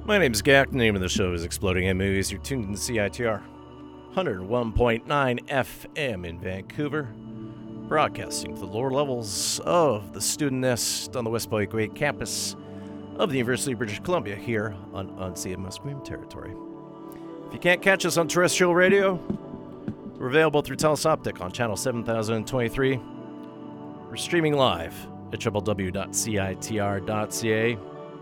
My name is Gak. The name of the show is Exploding Head Movies. You're tuned in to CITR 101.9 FM in Vancouver, broadcasting to the lower levels of the student nest on the West Boyquay campus of the University of British Columbia here on unceded Musqueam territory. If you can't catch us on terrestrial radio, we're available through Telus Optic on channel 7023. We're streaming live at www.citr.ca.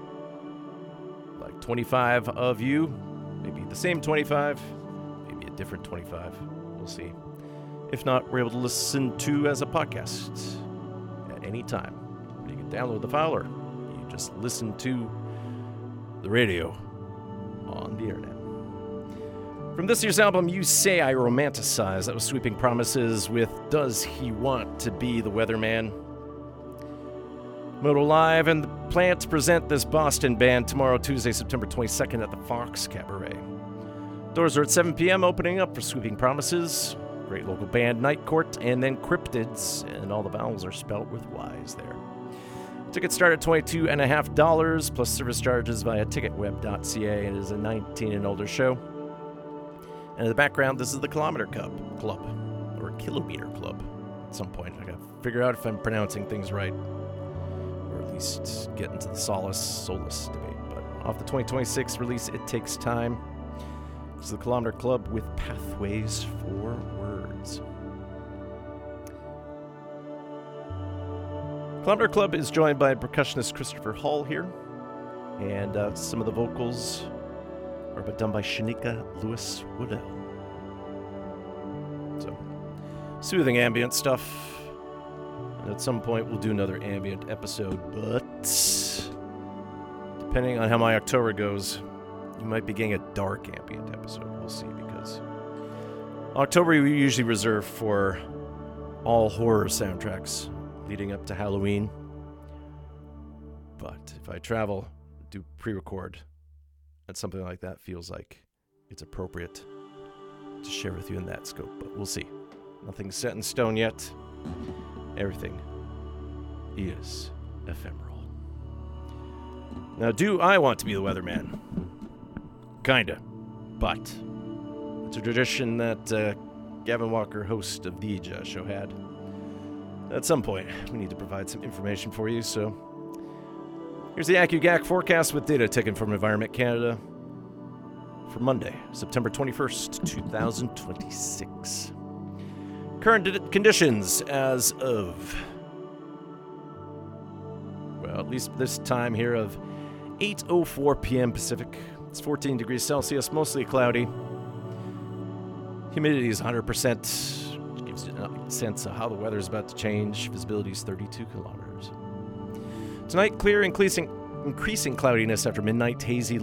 25 of you, maybe the same 25, maybe a different 25, we'll see. If not, we're able to listen to as a podcast at any time. You can download the file or you just listen to the radio on the internet. From this year's album, You Say I Romanticize, that was Sweeping Promises with Does He Want to Be the Weatherman? Moto Live and the Plant present this Boston band tomorrow, Tuesday, September 22nd at the Fox Cabaret. Doors are at 7 p.m., opening up for Sweeping Promises, great local band Night Court, and then Cryptids, and all the vowels are spelled with Y's there. Tickets start at $22.50 plus service charges via ticketweb.ca. It is a 19 and older show. And in the background, this is the Kilometer Club, or Kilometer Club. At some point, I gotta figure out if I'm pronouncing things right. Get into the solus debate. But off the 2026 release, It Takes Time. It's the Kilometer Club with Pathways for Words. Kilometer Club is joined by percussionist Christopher Hall here, and some of the vocals are done by Shanika Lewis Woodell. So, soothing ambient stuff. And at some point, we'll do another ambient episode, but depending on how my October goes, you might be getting a dark ambient episode. We'll see, because October we usually reserve for all horror soundtracks leading up to Halloween. But if I travel, do pre-record, and something like that feels like it's appropriate to share with you in that scope. But we'll see. Nothing's set in stone yet. Everything is ephemeral. Now, do I want to be the weatherman? Kinda. But it's a tradition that Gavin Walker, host of the Jazz Show, had. At some point, we need to provide some information for you, so here's the AccuGAC forecast with data taken from Environment Canada for Monday, September 21st, 2026. Current conditions as of, well, at least this time here of 8:04 p.m. Pacific. It's 14 degrees Celsius, mostly cloudy. Humidity is 100%, which gives you a sense of how the weather is about to change. Visibility is 32 kilometers. Tonight, clear, increasing cloudiness after midnight, hazy